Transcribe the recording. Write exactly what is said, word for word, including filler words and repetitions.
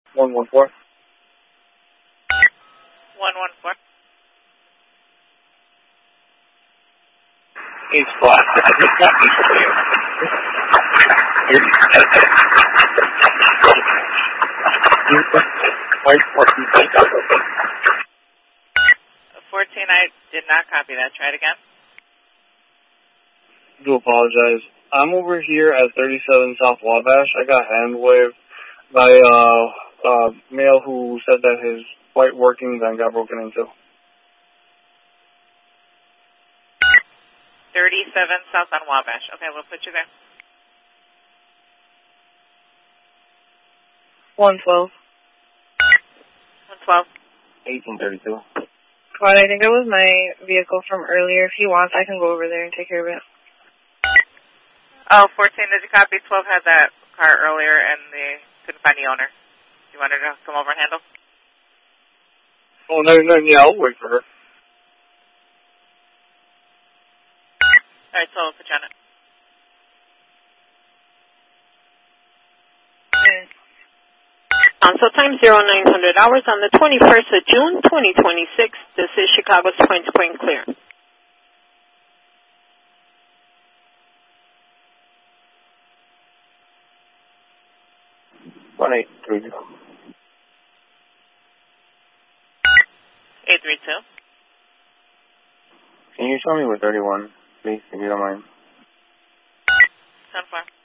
one one four. one one four. He's flat. fourteen, I did not copy that. Try it again. Do apologize. I'm over here at thirty-seven South Wabash. I got hand waved by a uh, uh, male who said that his white working van got broken into. thirty-seven South on Wabash. Okay, we'll put you there. one twelve. one twelve. eighteen thirty-two. Well, I think it was my vehicle from earlier. If he wants, I can go over there and take care of it. Oh, fourteen, did you copy? twelve had that car earlier and they couldn't find the owner. Do you want her to come over and handle? Oh, no, no, yeah, I'll wait for her. All right, so we'll put you on it. Council time zero nine hundred hours on the twenty-first of June, twenty twenty-six. This is Chicago's point to point clear. one eight three two. eight three two. Can you show me with thirty-one, please, if you don't mind? ten four.